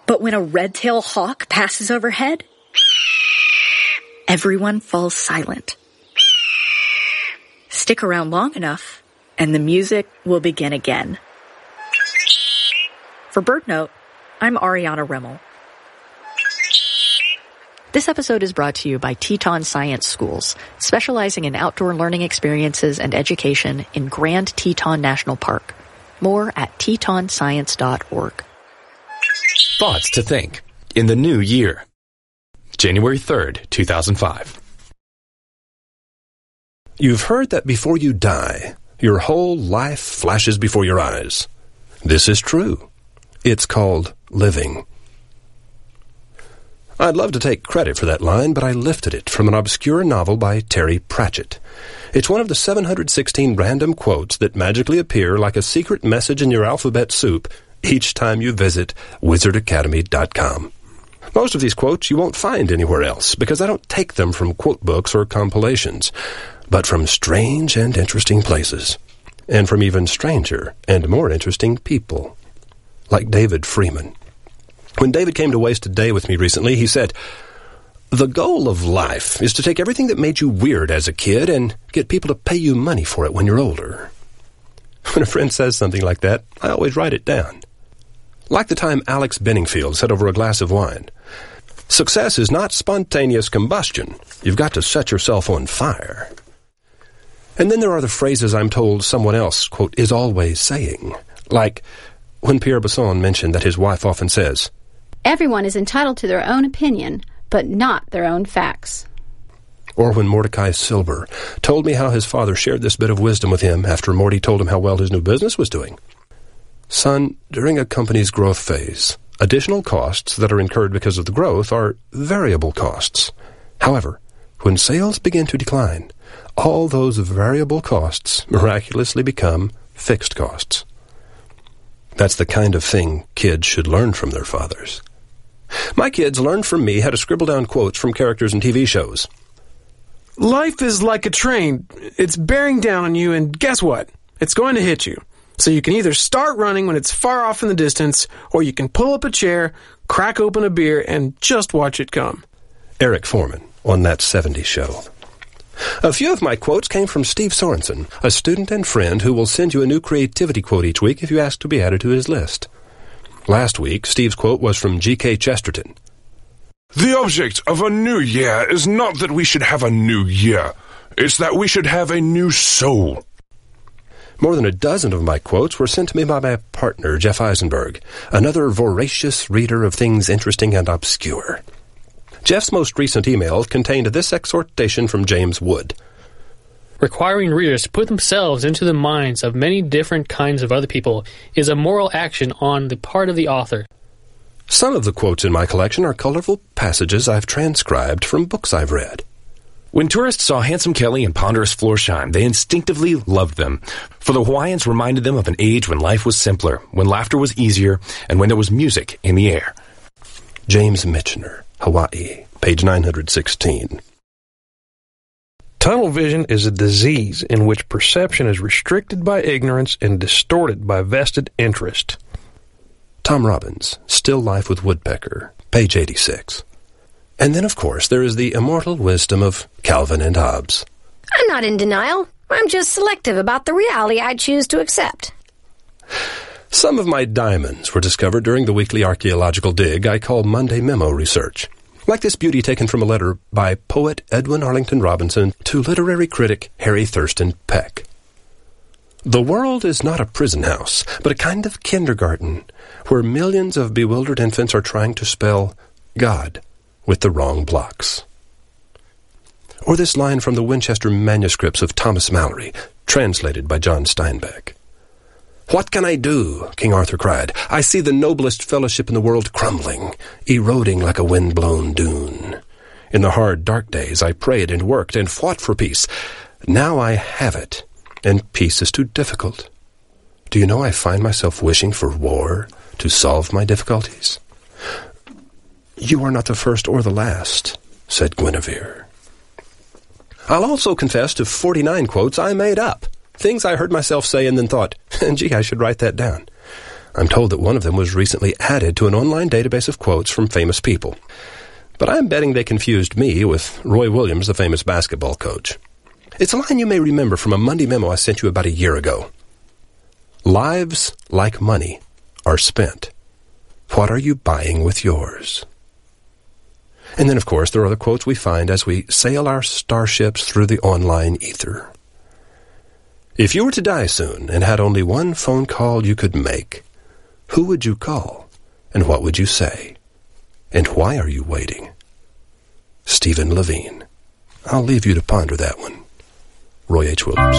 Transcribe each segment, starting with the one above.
But when a red-tailed hawk passes overhead, everyone falls silent. Stick around long enough, and the music will begin again. For BirdNote, I'm Ariana Rimmel. This episode is brought to you by Teton Science Schools, specializing in outdoor learning experiences and education in Grand Teton National Park. More at tetonscience.org. Thoughts to think in the new year. January 3rd, 2005. You've heard that before you die, your whole life flashes before your eyes. This is true. It's called living. I'd love to take credit for that line, but I lifted it from an obscure novel by Terry Pratchett. It's one of the 716 random quotes that magically appear like a secret message in your alphabet soup each time you visit wizardacademy.com. Most of these quotes you won't find anywhere else because I don't take them from quote books or compilations, but from strange and interesting places, and from even stranger and more interesting people, like David Freeman. When David came to waste a day with me recently, he said, "The goal of life is to take everything that made you weird as a kid and get people to pay you money for it when you're older." When a friend says something like that, I always write it down. Like the time Alex Benningfield said over a glass of wine, "Success is not spontaneous combustion. You've got to set yourself on fire." And then there are the phrases I'm told someone else, quote, is always saying. Like when Pierre Besson mentioned that his wife often says, "Everyone is entitled to their own opinion, but not their own facts." Or when Mordecai Silber told me how his father shared this bit of wisdom with him after Morty told him how well his new business was doing. "Son, during a company's growth phase, additional costs that are incurred because of the growth are variable costs. However, when sales begin to decline, all those variable costs miraculously become fixed costs." That's the kind of thing kids should learn from their fathers. My kids learned from me how to scribble down quotes from characters in TV shows. Life is like a train. It's bearing down on you, and guess what? It's going to hit you. So you can either start running when it's far off in the distance, or you can pull up a chair, crack open a beer, and just watch it come. Eric Foreman on That 70s Show. A few of my quotes came from Steve Sorensen, a student and friend who will send you a new creativity quote each week if you ask to be added to his list. Last week, Steve's quote was from G.K. Chesterton. "The object of a new year is not that we should have a new year. It's that we should have a new soul." More than a dozen of my quotes were sent to me by my partner, Jeff Eisenberg, another voracious reader of things interesting and obscure. Jeff's most recent email contained this exhortation from James Wood. "Requiring readers to put themselves into the minds of many different kinds of other people is a moral action on the part of the author." Some of the quotes in my collection are colorful passages I've transcribed from books I've read. When tourists saw Handsome Kelly and Ponderous Florsheim, they instinctively loved them, for the Hawaiians reminded them of an age when life was simpler, when laughter was easier, and when there was music in the air. James Michener, Hawaii, page 916. Tunnel vision is a disease in which perception is restricted by ignorance and distorted by vested interest. Tom Robbins, Still Life with Woodpecker, page 86. And then, of course, there is the immortal wisdom of Calvin and Hobbes. "I'm not in denial. I'm just selective about the reality I choose to accept." Some of my diamonds were discovered during the weekly archaeological dig I call Monday Memo research. Like this beauty taken from a letter by poet Edwin Arlington Robinson to literary critic Harry Thurston Peck. "The world is not a prison house, but a kind of kindergarten where millions of bewildered infants are trying to spell God with the wrong blocks." Or this line from the Winchester manuscripts of Thomas Mallory, translated by John Steinbeck. "What can I do?" King Arthur cried. "I see the noblest fellowship in the world crumbling, eroding like a wind-blown dune. In the hard, dark days I prayed and worked and fought for peace. Now I have it, and peace is too difficult. Do you know I find myself wishing for war to solve my difficulties?" "You are not the first or the last," said Guinevere. I'll also confess to 49 quotes I made up, things I heard myself say and then thought, gee, I should write that down. I'm told that one of them was recently added to an online database of quotes from famous people. But I'm betting they confused me with Roy Williams, the famous basketball coach. It's a line you may remember from a Monday memo I sent you about a year ago. Lives, like money, are spent. What are you buying with yours? And then, of course, there are the quotes we find as we sail our starships through the online ether. If you were to die soon and had only one phone call you could make, who would you call, and what would you say? And why are you waiting? Stephen Levine. I'll leave you to ponder that one. Roy H. Williams.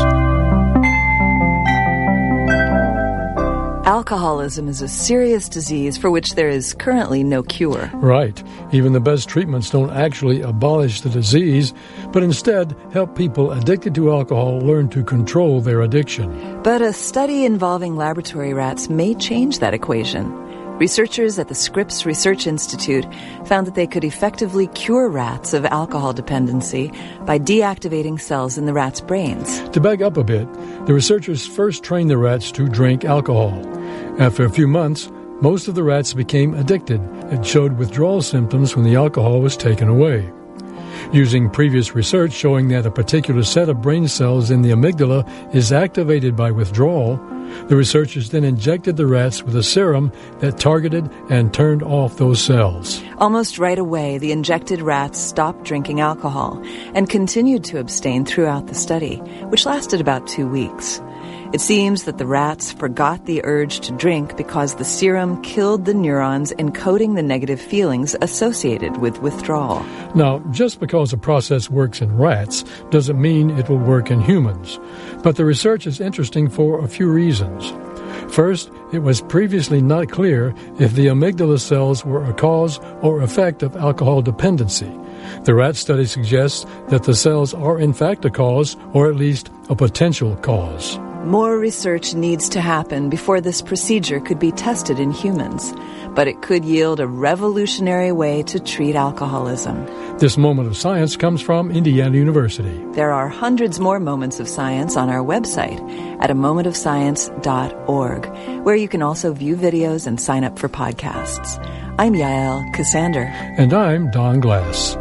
Alcoholism is a serious disease for which there is currently no cure. Right. Even the best treatments don't actually abolish the disease, but instead help people addicted to alcohol learn to control their addiction. But a study involving laboratory rats may change that equation. Researchers at the Scripps Research Institute found that they could effectively cure rats of alcohol dependency by deactivating cells in the rats' brains. To back up a bit, the researchers first trained the rats to drink alcohol. After a few months, most of the rats became addicted and showed withdrawal symptoms when the alcohol was taken away. Using previous research showing that a particular set of brain cells in the amygdala is activated by withdrawal, the researchers then injected the rats with a serum that targeted and turned off those cells. Almost right away, the injected rats stopped drinking alcohol and continued to abstain throughout the study, which lasted about 2 weeks. It seems that the rats forgot the urge to drink because the serum killed the neurons encoding the negative feelings associated with withdrawal. Now, just because a process works in rats doesn't mean it will work in humans. But the research is interesting for a few reasons. First, it was previously not clear if the amygdala cells were a cause or effect of alcohol dependency. The rat study suggests that the cells are in fact a cause, or at least a potential cause. More research needs to happen before this procedure could be tested in humans, but it could yield a revolutionary way to treat alcoholism. This moment of science comes from Indiana University. There are hundreds more moments of science on our website at amomentofscience.org, where you can also view videos and sign up for podcasts. I'm Yael Cassander. And I'm Don Glass.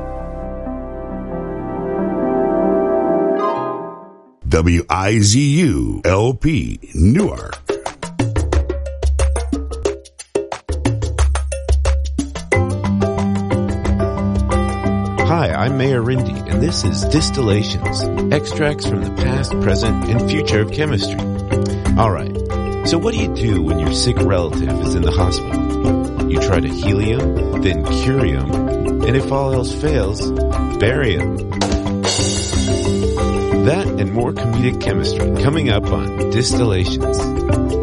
WIZU-LP, Newark. Hi, I'm Mayor Rindy, and this is Distillations, extracts from the past, present, and future of chemistry. All right, so what do you do when your sick relative is in the hospital? You try to heal him, then cure him, and if all else fails, bury him. That and more comedic chemistry coming up on Distillations.